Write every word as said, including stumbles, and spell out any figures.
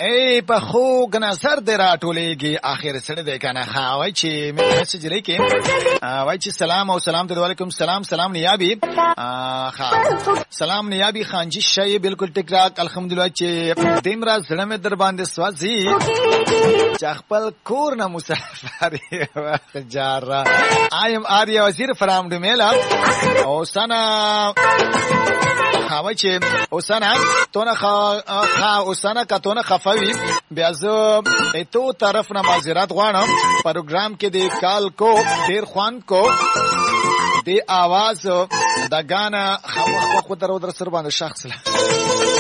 ای په خوږ نظر دې راټولېږي اخر سړی دی که نه. ها وایي چې مې میسج لیکي وایي چې سلام او سلام ته وعلیکم سلام. سلام نیابي ها سلام نیابي خانجي شي بالکل ټیک راک الحمدلله چې دیمرا زړه مې در باندې سوځي چې خپل کور نه مسافر جارا ایم آریا وزیر فرام ډمیلا او سنا خاوه چې اوسانا تونه خا اوسانا کا تونه خفوي بیا زه ایتو طرف نه معذرت غواړم پروګرام کې د کال کو ډیر خوان کو د आवाज د غانا خو خو در در سر باندې شخص